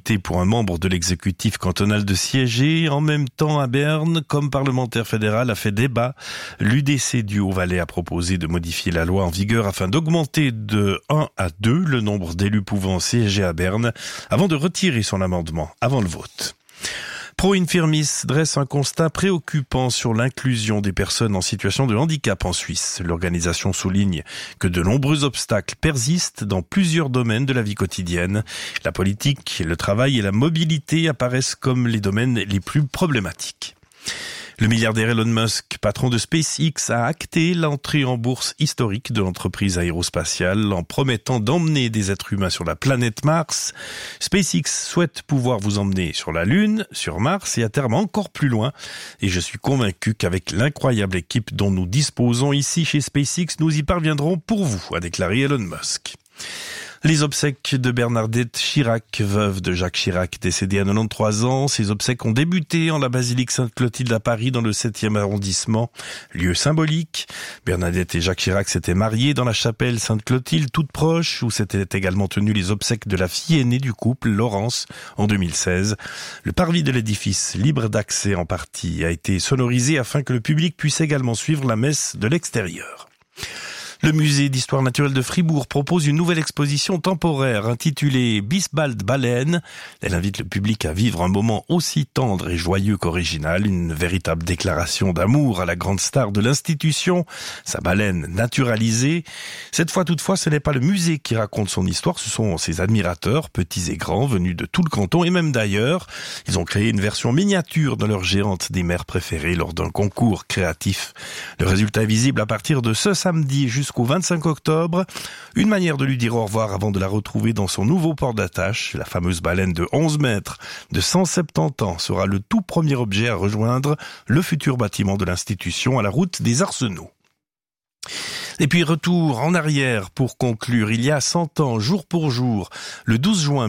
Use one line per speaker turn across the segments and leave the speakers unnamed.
possibilité pour un membre de l'exécutif cantonal de siéger en même temps à Berne comme parlementaire fédéral a fait débat. L'UDC du Haut-Valais a proposé de modifier la loi en vigueur afin d'augmenter de 1 à 2 le nombre d'élus pouvant siéger à Berne avant de retirer son amendement avant le vote. Pro Infirmis dresse un constat préoccupant sur l'inclusion des personnes en situation de handicap en Suisse. L'organisation souligne que de nombreux obstacles persistent dans plusieurs domaines de la vie quotidienne. La politique, le travail et la mobilité apparaissent comme les domaines les plus problématiques. Le milliardaire Elon Musk, patron de SpaceX, a acté l'entrée en bourse historique de l'entreprise aérospatiale en promettant d'emmener des êtres humains sur la planète Mars. SpaceX souhaite pouvoir vous emmener sur la Lune, sur Mars et à terme encore plus loin. Et je suis convaincu qu'avec l'incroyable équipe dont nous disposons ici chez SpaceX, nous y parviendrons pour vous, a déclaré Elon Musk. Les obsèques de Bernadette Chirac, veuve de Jacques Chirac, décédée à 93 ans. Ces obsèques ont débuté en la basilique Sainte-Clotilde à Paris, dans le 7e arrondissement. Lieu symbolique. Bernadette et Jacques Chirac s'étaient mariés dans la chapelle Sainte-Clotilde, toute proche, où s'étaient également tenues les obsèques de la fille aînée du couple, Laurence, en 2016. Le parvis de l'édifice, libre d'accès en partie, a été sonorisé afin que le public puisse également suivre la messe de l'extérieur. Le musée d'histoire naturelle de Fribourg propose une nouvelle exposition temporaire intitulée Bisbald Baleine. Elle invite le public à vivre un moment aussi tendre et joyeux qu'original, une véritable déclaration d'amour à la grande star de l'institution, sa baleine naturalisée. Cette fois toutefois, ce n'est pas le musée qui raconte son histoire, ce sont ses admirateurs, petits et grands, venus de tout le canton et même d'ailleurs. Ils ont créé une version miniature de leur géante des mers préférées lors d'un concours créatif. Le résultat est visible à partir de ce samedi jusqu'au 25 octobre, une manière de lui dire au revoir avant de la retrouver dans son nouveau port d'attache. La fameuse baleine de 11 mètres de 170 ans sera le tout premier objet à rejoindre le futur bâtiment de l'institution à la route des Arsenaux. Et puis retour en arrière pour conclure. Il y a 100 ans, jour pour jour, le 12 juin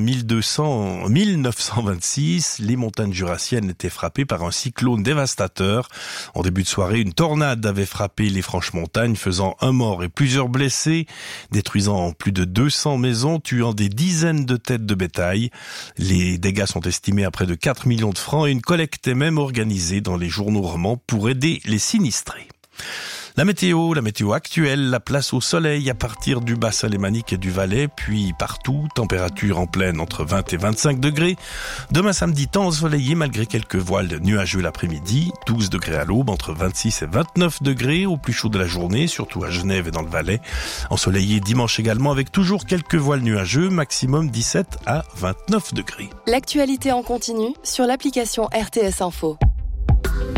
1926, les montagnes jurassiennes étaient frappées par un cyclone dévastateur. En début de soirée, une tornade avait frappé les Franches-Montagnes, faisant un mort et plusieurs blessés, détruisant plus de 200 maisons, tuant des dizaines de têtes de bétail. Les dégâts sont estimés à près de 4 millions de francs et une collecte est même organisée dans les journaux romans pour aider les sinistrés. La météo actuelle, la place au soleil à partir du Bas alémanique et du Valais, puis partout, température en pleine entre 20 et 25 degrés. Demain samedi, temps ensoleillé malgré quelques voiles nuageux l'après-midi, 12 degrés à l'aube, entre 26 et 29 degrés au plus chaud de la journée, surtout à Genève et dans le Valais. Ensoleillé dimanche également avec toujours quelques voiles nuageux, maximum 17 à 29 degrés.
L'actualité en continu sur l'application RTS Info.